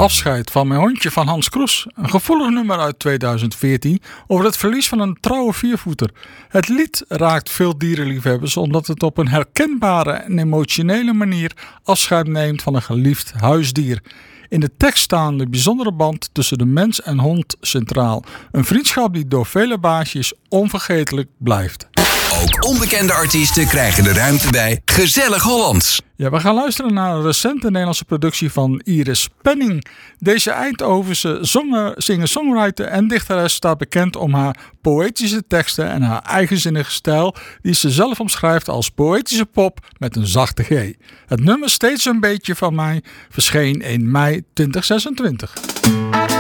Afscheid van mijn hondje van Hans Kroes. Een gevoelig nummer uit 2014 over het verlies van een trouwe viervoeter. Het lied raakt veel dierenliefhebbers omdat het op een herkenbare en emotionele manier afscheid neemt van een geliefd huisdier. In de tekst staan de bijzondere band tussen de mens en hond centraal. Een vriendschap die door vele baasjes onvergetelijk blijft. Ook onbekende artiesten krijgen de ruimte bij Gezellig Hollands. Ja, we gaan luisteren naar een recente Nederlandse productie van Iris Penning. Deze Eindhovense singer-songwriter en dichteres staat bekend om haar poëtische teksten en haar eigenzinnige stijl, die ze zelf omschrijft als poëtische pop met een zachte G. Het nummer Steeds een beetje van mij verscheen in mei 2026.